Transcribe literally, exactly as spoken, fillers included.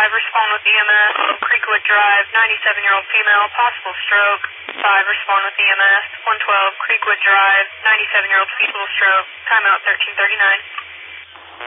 five, respond with E M S. Creekwood Drive, ninety-seven-year-old female, possible stroke. five, respond with E M S. one twelve, Creekwood Drive, ninety-seven-year-old fetal stroke. Timeout thirteen thirty-nine.